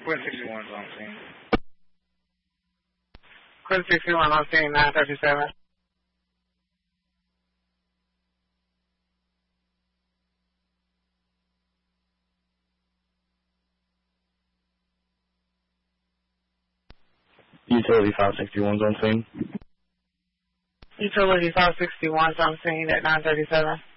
Quinn 61's on scene. Quinn 61 on scene, 937. Utility 561's on scene. Utility 561's on scene at 937.